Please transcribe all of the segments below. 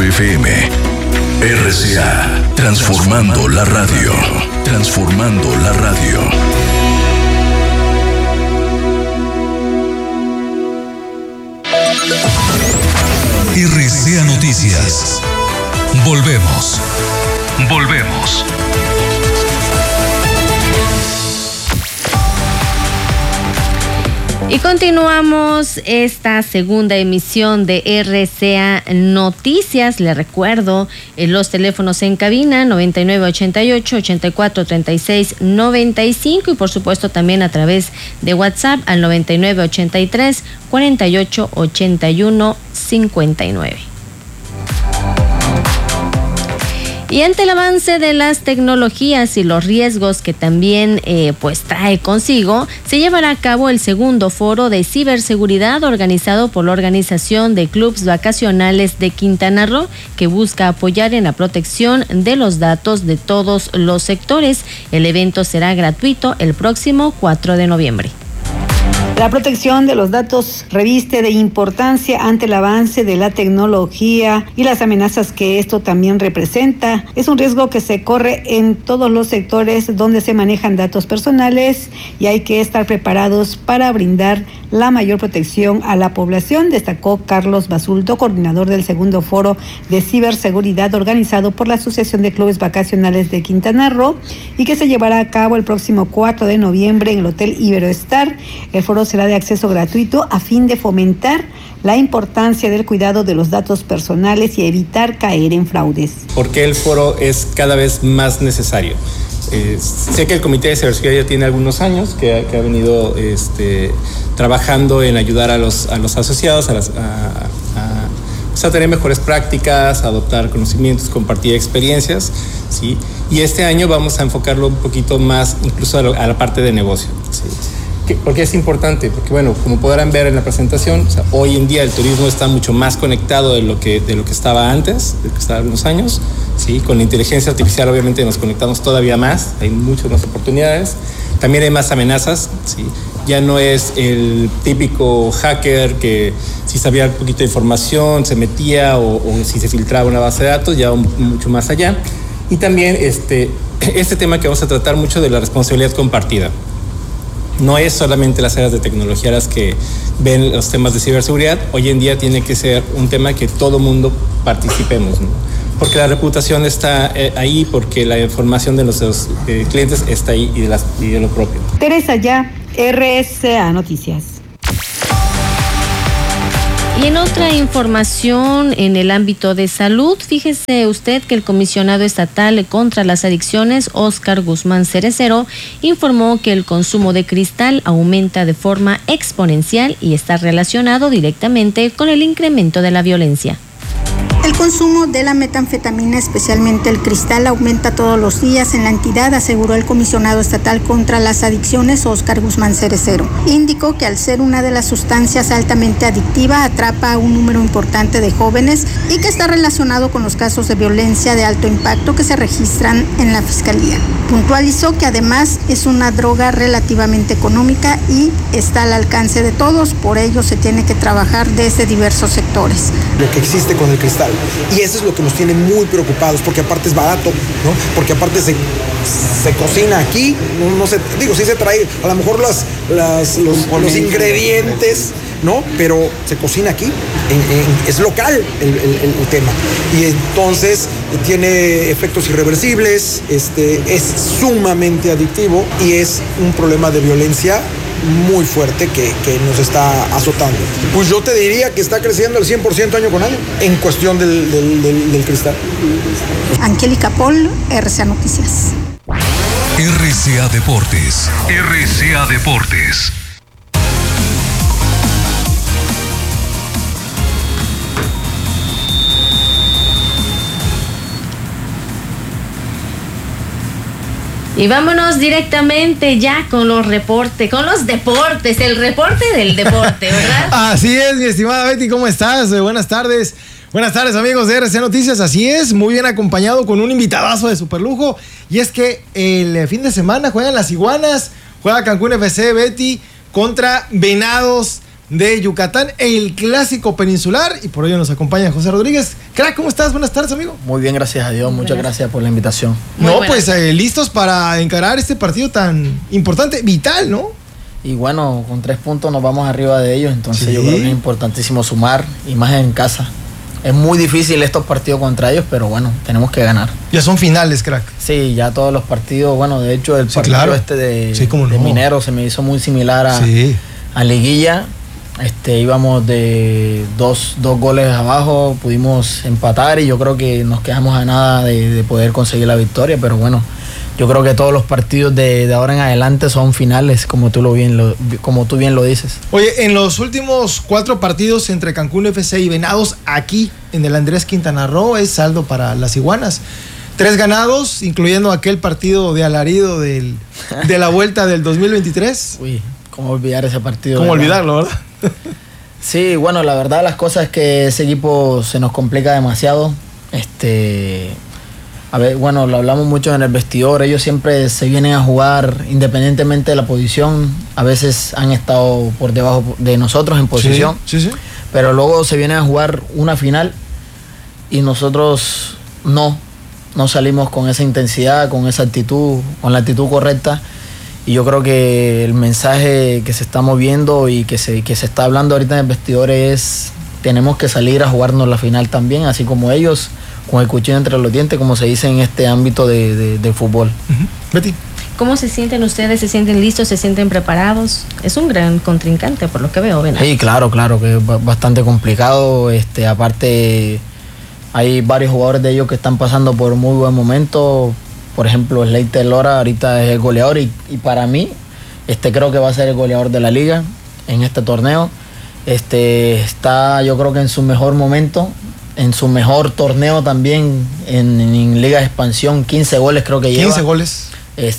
FM. RCA, transformando la radio. Transformando la radio. RCA Noticias. Volvemos. Y continuamos esta segunda emisión de RCA Noticias. Le recuerdo los teléfonos en cabina 9988-8436-95 y por supuesto también a través de WhatsApp al 9983-4881-59. Y ante el avance de las tecnologías y los riesgos que también trae consigo, se llevará a cabo el segundo foro de ciberseguridad organizado por la Organización de Clubes Vacacionales de Quintana Roo, que busca apoyar en la protección de los datos de todos los sectores. El evento será gratuito el próximo 4 de noviembre. La protección de los datos reviste de importancia ante el avance de la tecnología y las amenazas que esto también representa. Es un riesgo que se corre en todos los sectores donde se manejan datos personales y hay que estar preparados para brindar la mayor protección a la población, destacó Carlos Basulto, coordinador del segundo foro de ciberseguridad organizado por la Asociación de Clubes Vacacionales de Quintana Roo y que se llevará a cabo el próximo 4 de noviembre en el Hotel Iberoestar. El foro será de acceso gratuito a fin de fomentar la importancia del cuidado de los datos personales y evitar caer en fraudes. Porque el foro es cada vez más necesario. Sé que el Comité de Ciberseguridad ya tiene algunos años que ha venido trabajando en ayudar a los asociados a tener mejores prácticas, a adoptar conocimientos, compartir experiencias, ¿sí? Y este año vamos a enfocarlo un poquito más incluso a la parte de negocio, ¿sí? ¿Por qué es importante? Porque, bueno, como podrán ver en la presentación, hoy en día el turismo está mucho más conectado de lo que estaba antes, de lo que estaba hace unos años, ¿sí? Con la inteligencia artificial obviamente nos conectamos todavía más, hay muchas más oportunidades, también hay más amenazas, ¿sí? Ya no es el típico hacker que si sabía un poquito de información se metía o si se filtraba una base de datos, ya mucho más allá. Y también este tema que vamos a tratar mucho de la responsabilidad compartida. No es solamente las áreas de tecnología las que ven los temas de ciberseguridad. Hoy en día tiene que ser un tema que todo mundo participemos, ¿no? Porque la reputación está ahí, porque la información de nuestros clientes está ahí y de lo propio. Teresa Ya, RCA Noticias. Y en otra información en el ámbito de salud, fíjese usted que el comisionado estatal contra las adicciones, Óscar Guzmán Cerecero, informó que el consumo de cristal aumenta de forma exponencial y está relacionado directamente con el incremento de la violencia. El consumo de la metanfetamina, especialmente el cristal, aumenta todos los días en la entidad, aseguró el comisionado estatal contra las adicciones, Óscar Guzmán Cerecero. Indicó que al ser una de las sustancias altamente adictiva, atrapa a un número importante de jóvenes y que está relacionado con los casos de violencia de alto impacto que se registran en la Fiscalía. Puntualizó que además es una droga relativamente económica y está al alcance de todos, por ello se tiene que trabajar desde diversos sectores. Lo que existe con el cristal. Y eso es lo que nos tiene muy preocupados, porque aparte es barato, ¿no? Porque aparte se cocina aquí, no sé, digo, sí se trae a lo mejor los ingredientes, ¿no? Pero se cocina aquí, es local el tema. Y entonces tiene efectos irreversibles, es sumamente adictivo y es un problema de violencia muy fuerte que nos está azotando. Pues yo te diría que está creciendo el 100% año con año en cuestión del cristal. Angélica Paul, RCA Noticias. RCA Deportes. RCA Deportes. Y vámonos directamente ya con los deportes, el reporte del deporte, ¿verdad? Así es, mi estimada Betty, ¿cómo estás? Buenas tardes. Buenas tardes, amigos de RCA Noticias. Así es, muy bien acompañado con un invitadazo de superlujo. Y es que el fin de semana juegan las Iguanas, juega Cancún FC, Betty, contra Venados de Yucatán, el clásico peninsular, y por ello nos acompaña José Rodríguez. Crack, ¿cómo estás? Buenas tardes, amigo. Muy bien, gracias a Dios. Muchas gracias por la invitación. Listos para encarar este partido tan importante, vital, ¿no? Y bueno, con 3 puntos nos vamos arriba de ellos, entonces yo creo que es importantísimo sumar, y más en casa. Es muy difícil estos partidos contra ellos, pero bueno, tenemos que ganar. Ya son finales, crack. Sí, ya todos los partidos, bueno, de hecho el partido de Minero se me hizo muy similar a Liguilla. Íbamos de dos goles abajo, pudimos empatar y yo creo que nos quedamos a nada de poder conseguir la victoria, pero bueno, yo creo que todos los partidos de ahora en adelante son finales, como tú bien lo dices. Oye, en los últimos 4 partidos entre Cancún FC y Venados, aquí en el Andrés Quintana Roo, es saldo para las Iguanas. 3 ganados, incluyendo aquel partido de alarido de la vuelta del 2023. Uy, ¿cómo olvidar ese partido? ¿Cómo olvidarlo, verdad? Sí, bueno, la verdad las cosas es que ese equipo se nos complica demasiado. A ver, bueno, lo hablamos mucho en el vestidor, ellos siempre se vienen a jugar independientemente de la posición, a veces han estado por debajo de nosotros en posición, sí. Pero luego se vienen a jugar una final y nosotros no salimos con esa intensidad, con esa actitud, con la actitud correcta. Y yo creo que el mensaje que se está moviendo y que se está hablando ahorita en el vestidor es: tenemos que salir a jugarnos la final también, así como ellos, con el cuchillo entre los dientes, como se dice en este ámbito del fútbol. Betty. ¿Cómo se sienten ustedes? ¿Se sienten listos? ¿Se sienten preparados? Es un gran contrincante, por lo que veo, Venados. Sí, claro, que es bastante complicado. Aparte, hay varios jugadores de ellos que están pasando por un muy buen momento. Por ejemplo, Sleiter Lora ahorita es el goleador y para mí, creo que va a ser el goleador de la liga en este torneo. Está, yo creo que en su mejor momento, en su mejor torneo también, en Liga de Expansión, 15 goles creo que lleva. 15 goles.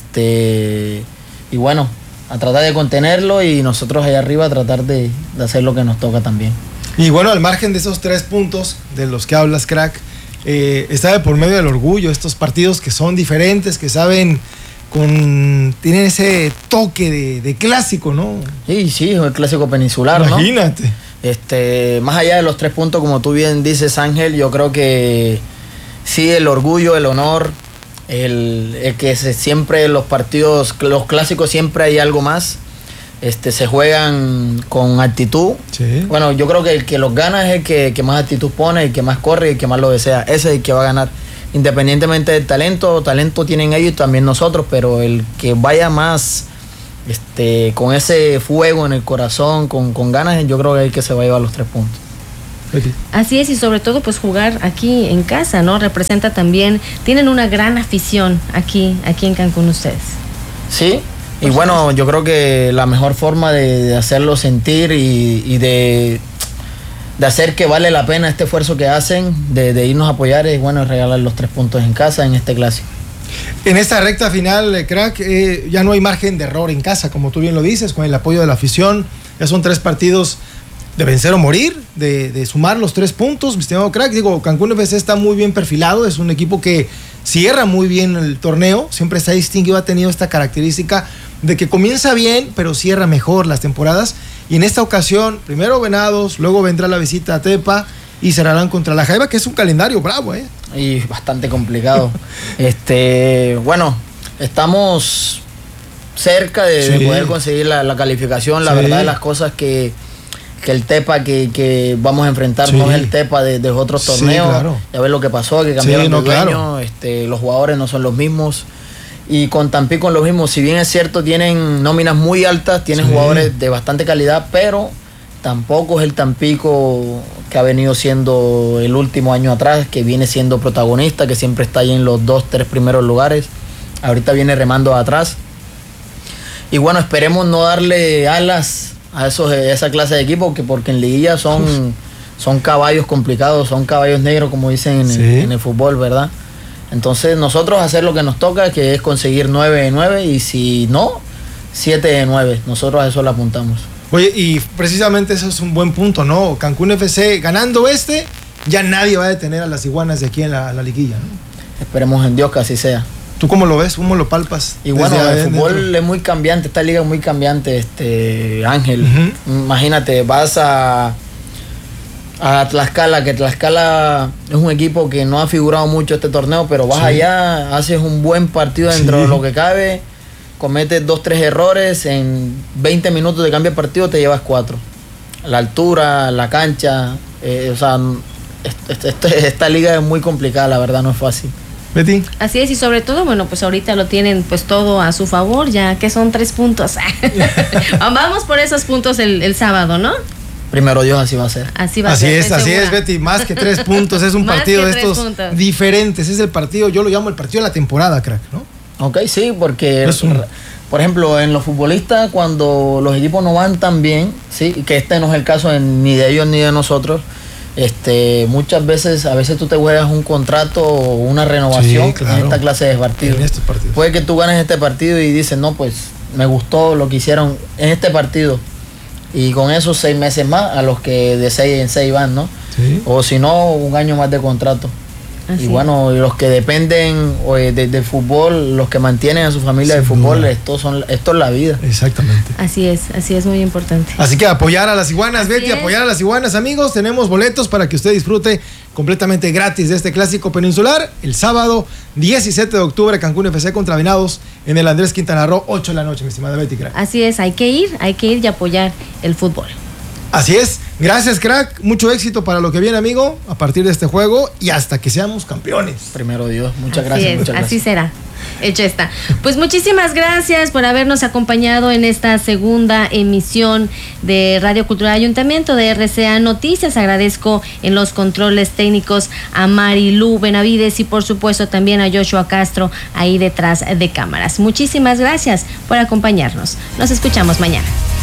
Y bueno, a tratar de contenerlo y nosotros allá arriba a tratar de hacer lo que nos toca también. Y bueno, al margen de esos 3 puntos de los que hablas, crack, está de por medio del orgullo, estos partidos que son diferentes, que saben, tienen ese toque de clásico, ¿no? Sí, el clásico peninsular, Imagínate. ¿no? Más allá de los 3 puntos, como tú bien dices, Ángel, yo creo que sí, el orgullo, el honor, el que siempre los partidos, los clásicos siempre hay algo más. Se juegan con actitud. Sí. Bueno, yo creo que el que los gana es el que más actitud pone, el que más corre y el que más lo desea. Ese es el que va a ganar. Independientemente del talento tienen ellos y también nosotros, pero el que vaya más con ese fuego en el corazón, con ganas, yo creo que es el que se va a llevar los 3 puntos. Así es, y sobre todo pues jugar aquí en casa, ¿no? Representa también, tienen una gran afición aquí en Cancún ustedes. Sí. Y bueno, yo creo que la mejor forma de hacerlo sentir y de hacer que vale la pena este esfuerzo que hacen, de irnos a apoyar, es bueno regalar los 3 puntos en casa en este clásico. En esta recta final, crack, ya no hay margen de error en casa, como tú bien lo dices, con el apoyo de la afición. Ya son 3 partidos de vencer o morir, de sumar los 3 puntos, mi estimado crack. Digo, Cancún FC está muy bien perfilado, es un equipo que cierra muy bien el torneo, siempre se ha distinguido, ha tenido esta característica de que comienza bien, pero cierra mejor las temporadas. Y en esta ocasión, primero Venados, luego vendrá la visita a Tepa y cerrarán contra la Jaiba, que es un calendario bravo, Y bastante complicado. Bueno, estamos cerca de poder conseguir la calificación. La verdad de las cosas que el Tepa que vamos a enfrentar no es el Tepa de otros torneos. Sí, claro. Ya ves lo que pasó, que cambiaron de dueño, los jugadores no son los mismos. Y con Tampico lo mismo, si bien es cierto, tienen nóminas muy altas, tienen jugadores de bastante calidad, pero tampoco es el Tampico que ha venido siendo el último año atrás, que viene siendo protagonista, que siempre está ahí en los 2-3 primeros lugares. Ahorita viene remando atrás. Y bueno, esperemos no darle alas a esa clase de equipo, porque en liguilla son caballos complicados, son caballos negros, como dicen en el fútbol, ¿verdad? Entonces nosotros hacer lo que nos toca, que es conseguir 9 de 9, y si no, 7 de 9. Nosotros a eso le apuntamos. Oye, y precisamente eso es un buen punto, ¿no? Cancún FC ganando ya nadie va a detener a las Iguanas de aquí en la liguilla, ¿no? Esperemos en Dios que así sea. ¿Tú cómo lo ves? ¿Cómo lo palpas? Y bueno, el fútbol es muy cambiante, esta liga es muy cambiante, Ángel. Imagínate, vas a Tlaxcala, que Tlaxcala es un equipo que no ha figurado mucho este torneo, pero vas allá, haces un buen partido dentro de lo que cabe, cometes 2-3 errores, en 20 minutos de cambio de partido te llevas 4. La altura, la cancha, esta liga es muy complicada, la verdad, no es fácil. Betty. Así es, y sobre todo, bueno, pues ahorita lo tienen pues todo a su favor, ya que son 3 puntos. Vamos por esos puntos el sábado, ¿no? Primero Dios, así va a ser. Así va a ser. Así es, Betty, más que 3 puntos, es un partido de estos diferentes, es el partido, yo lo llamo el partido de la temporada, crack, ¿no? Ok, sí, porque, por ejemplo, en los futbolistas, cuando los equipos no van tan bien, sí, que este no es el caso ni de ellos ni de nosotros, muchas veces, a veces tú te juegas un contrato o una renovación en esta clase de partidos. En estos partidos. Puede que tú ganes este partido y dices, no, pues me gustó lo que hicieron en este partido. Y con esos 6 meses más a los que de 6 en 6 van, ¿no? Sí. O si no, un año más de contrato. Así. Y bueno, los que dependen del fútbol, los que mantienen a su familia de fútbol, esto es la vida. Exactamente. Así es muy importante. Así que apoyar a las iguanas, Betty, apoyar a las iguanas, amigos. Tenemos boletos para que usted disfrute completamente gratis de este clásico peninsular el sábado 17 de octubre, Cancún FC contra Venados en el Andrés Quintana Roo, 8 de la noche, mi estimada Betty, crack. Así es, hay que ir y apoyar el fútbol. Así es, gracias, crack, mucho éxito para lo que viene, amigo, a partir de este juego y hasta que seamos campeones. Primero Dios, muchas gracias. Así será. Hecho está. Pues muchísimas gracias por habernos acompañado en esta segunda emisión de Radio Cultural Ayuntamiento de RCA Noticias. Agradezco en los controles técnicos a Marilu Benavides y por supuesto también a Joshua Castro ahí detrás de cámaras. Muchísimas gracias por acompañarnos. Nos escuchamos mañana.